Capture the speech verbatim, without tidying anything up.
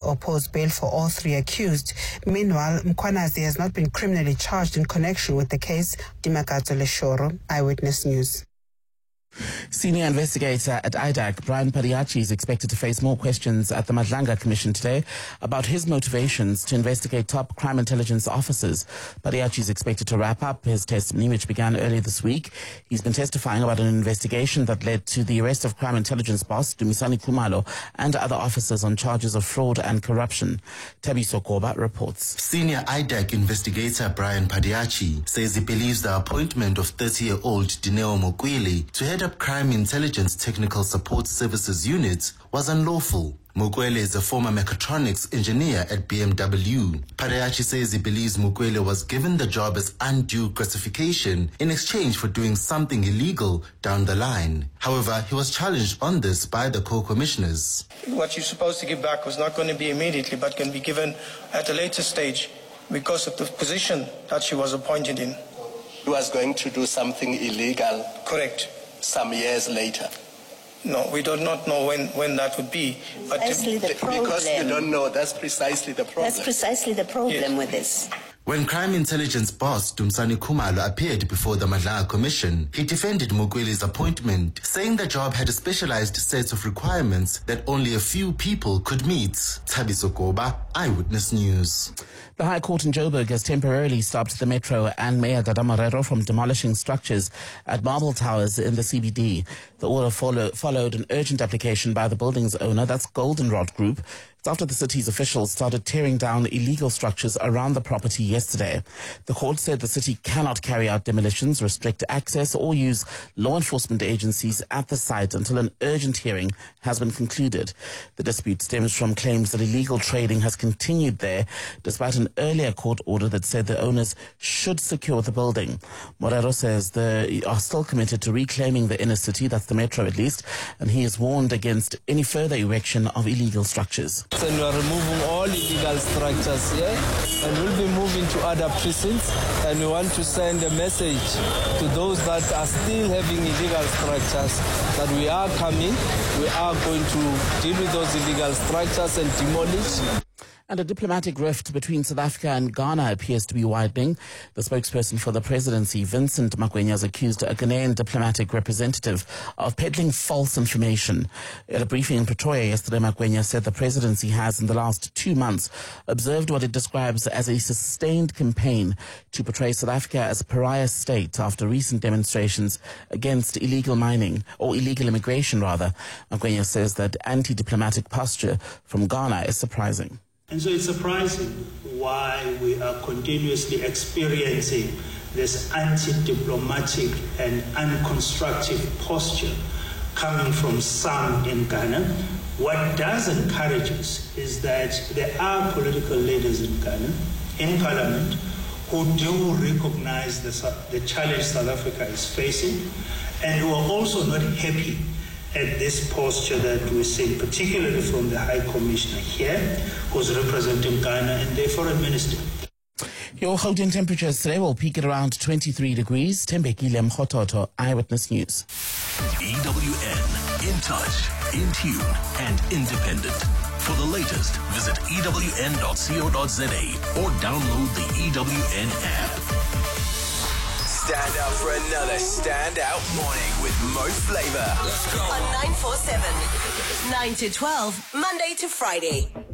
oppose bail for all three accused. Meanwhile, Mkhwanazi has not been criminally charged in connection with the case. Dimakato Leshoro, Eyewitness News. Senior investigator at I D A C, Brian Padiachi, is expected to face more questions at the Madlanga Commission today about his motivations to investigate top crime intelligence officers. Padiachi is expected to wrap up his testimony, which began earlier this week. He's been testifying about an investigation that led to the arrest of crime intelligence boss Dumisani Khumalo and other officers on charges of fraud and corruption. Thabiso Koba reports. Senior I D A C investigator Brian Padiachi says he believes the appointment of thirty-year-old Dineo Mokwele to head up Crime Intelligence Technical Support Services Unit was unlawful. Mokwele is a former mechatronics engineer at B M W. Padiachi says he believes Mokwele was given the job as undue gratification in exchange for doing something illegal down the line. However, he was challenged on this by the co-commissioners. What you're supposed to give back was not going to be immediately, but can be given at a later stage because of the position that she was appointed in. He was going to do something illegal. Correct. Some years later. No, we do not know when, when that would be. But precisely the problem. Because you don't know, that's precisely the problem. That's precisely the problem yes. with this. When crime intelligence boss Dumisani Khumalo appeared before the Madlanga Commission, he defended Mokwele's appointment, saying the job had a specialized set of requirements that only a few people could meet. Thabiso Koba, Eyewitness News. The High Court in Joburg has temporarily stopped the Metro and Mayor Dada Marero from demolishing structures at Marble Towers in the C B D. The order follow, followed an urgent application by the building's owner, that's Goldenrod Group. It's after the city's officials started tearing down illegal structures around the property yesterday. The court said the city cannot carry out demolitions, restrict access, or use law enforcement agencies at the site until an urgent hearing has been concluded. The dispute stems from claims that illegal trading has continued there, despite an earlier court order that said the owners should secure the building. Morero says they are still committed to reclaiming the inner city, that's the Metro at least, and he has warned against any further erection of illegal structures. And we are removing all illegal structures here, and we'll be moving to other precincts, and we want to send a message to those that are still having illegal structures that we are coming, we are going to deal with those illegal structures and demolish. And a diplomatic rift between South Africa and Ghana appears to be widening. The spokesperson for the presidency, Vincent Magwenya, has accused a Ghanaian diplomatic representative of peddling false information. At a briefing in Pretoria yesterday, Magwenya said the presidency has, in the last two months, observed what it describes as a sustained campaign to portray South Africa as a pariah state after recent demonstrations against illegal mining, or illegal immigration rather. Magwenya says that anti-diplomatic posture from Ghana is surprising. And so it's surprising why we are continuously experiencing this anti-diplomatic and unconstructive posture coming from some in Ghana. What does encourage us is that there are political leaders in Ghana, in Parliament, who do recognize the, the challenge South Africa is facing, and who are also not happy at this posture that we're seeing, particularly from the High Commissioner here, who's representing Ghana and their foreign minister. Your Gauteng temperatures today will peak at around twenty-three degrees. Tembekile Mkhototo, Eyewitness News. E W N, in touch, in tune, and independent. For the latest, visit E W N dot co dot za or download the E W N app. Stand up for another standout morning with Mo Flava. Let's go. On nine four seven, nine to twelve, Monday to Friday.